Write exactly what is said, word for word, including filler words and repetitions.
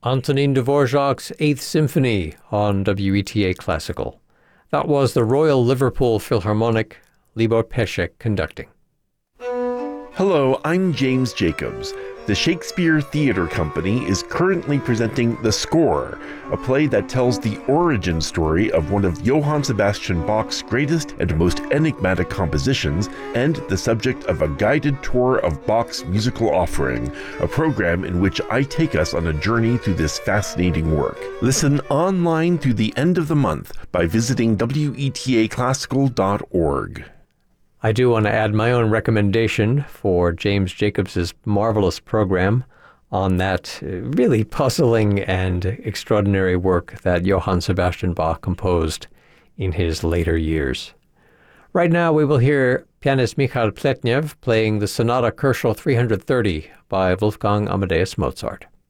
Antonin Dvorak's Eighth Symphony on W E T A Classical. That was the Royal Liverpool Philharmonic, Libor Pesek conducting. Hello, I'm James Jacobs. The Shakespeare Theatre Company is currently presenting The Score, a play that tells the origin story of one of Johann Sebastian Bach's greatest and most enigmatic compositions, and the subject of a guided tour of Bach's musical offering, a program in which I take us on a journey through this fascinating work. Listen online through the end of the month by visiting W E T A classical dot org. I do want to add my own recommendation for James Jacobs' marvelous program on that really puzzling and extraordinary work that Johann Sebastian Bach composed in his later years. Right now we will hear pianist Michal Pletnev playing the Sonata Koszul three hundred thirty by Wolfgang Amadeus Mozart.